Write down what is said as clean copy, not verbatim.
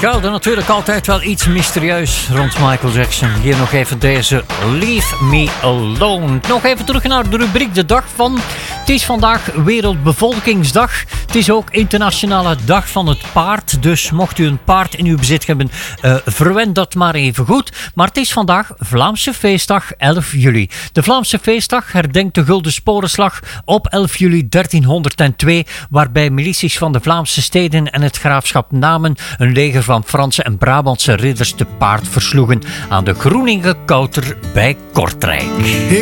schuilde natuurlijk altijd wel iets mysterieus rond Michael Jackson. Hier nog even deze Leave Me Alone. Nog even terug naar de rubriek De Dag van. Het is vandaag Wereldbevolkingsdag. Het is ook Internationale Dag van het Paard. Dus mocht u een paard in uw bezit hebben, verwend dat maar even goed. Maar het is vandaag Vlaamse feestdag 11 juli. De Vlaamse feestdag herdenkt de Gulden Sporenslag op 11 juli 1302, waarbij milities van de Vlaamse steden en het graafschap Namen een leger van Franse en Brabantse ridders te paard versloegen aan de Groeningekouter bij Kortrijk.